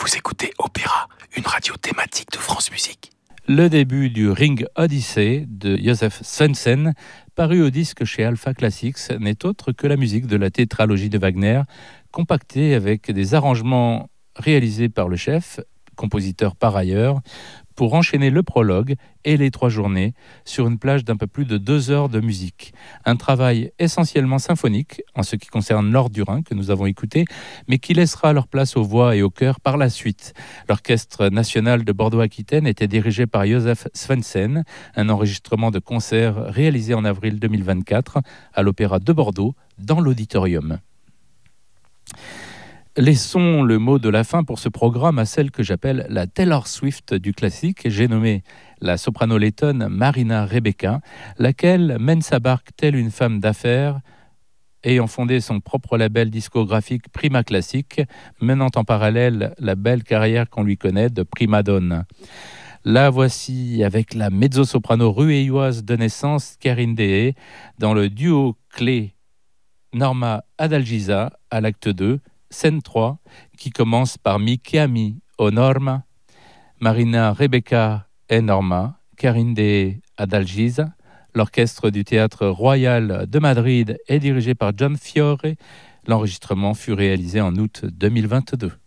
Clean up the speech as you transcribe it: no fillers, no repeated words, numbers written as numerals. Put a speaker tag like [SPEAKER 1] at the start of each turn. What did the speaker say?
[SPEAKER 1] Vous écoutez Opéra, une radio thématique de France Musique.
[SPEAKER 2] Le début du Ring Odyssey de Josef Svensen, paru au disque chez Alpha Classics, n'est autre que la musique de la tétralogie de Wagner, compactée avec des arrangements réalisés par le chef, compositeur par ailleurs, pour enchaîner le prologue et les 3 journées sur une plage d'un peu plus de 2 heures de musique. Un travail essentiellement symphonique en ce qui concerne l'Or du Rhin que nous avons écouté, mais qui laissera leur place aux voix et au chœur par la suite. L'Orchestre national de Bordeaux-Aquitaine était dirigé par Josef Svensen, un enregistrement de concert réalisé en avril 2024 à l'Opéra de Bordeaux dans l'auditorium. Laissons le mot de la fin pour ce programme à celle que j'appelle la Taylor Swift du classique. J'ai nommé la soprano lettonne Marina Rebeka, laquelle mène sa barque telle une femme d'affaires, ayant fondé son propre label discographique Prima Classique, menant en parallèle la belle carrière qu'on lui connaît de prima donna. La voici avec la mezzo-soprano ruéilloise de naissance Karine Dehé dans le duo clé Norma Adalgisa à l'acte 2, scène 3, qui commence par Mi chiami o Norma, Marina Rebeka et Norma, Karine Dehé Adalgisa. L'orchestre du Théâtre Royal de Madrid est dirigé par John Fiore. L'enregistrement fut réalisé en août 2022.